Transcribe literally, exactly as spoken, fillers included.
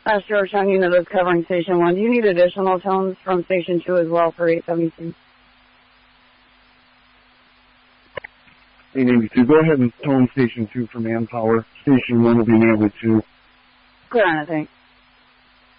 Uh, Georgetown unit is covering Station one. Do you need additional tones from Station two as well for eight seventy-two? eight eighty-two, go ahead and tone Station two for manpower. Station one will be nailed with two. Clear on it, thanks.